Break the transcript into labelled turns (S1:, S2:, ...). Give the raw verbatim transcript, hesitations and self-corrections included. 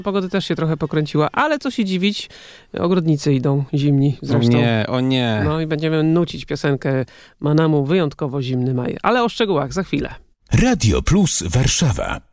S1: Pogody też się trochę pokręciła, ale co się dziwić, ogrodnicy idą zimni zresztą.
S2: O nie, o nie.
S1: No i będziemy nucić piosenkę Manamu wyjątkowo zimny maj, ale o szczegółach za chwilę.
S3: Radio Plus Warszawa.